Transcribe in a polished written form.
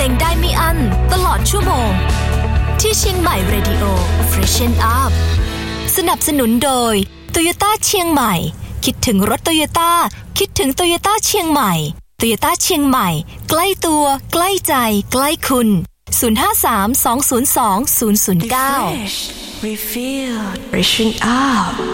งได้ไม่อั้นตลอดชั่วโมงที่เชียงใหม่ Radio Freshen Up สนับสนุนโดย Toyota เชียงใหม่คิดถึงรถ Toyota คิดถึง Toyota เชียงใหม่ Toyota เชียงใหม่ใกล้ตัวใกล้ใจใกล้คุณ053 202 009 Refresh, refill, freshen up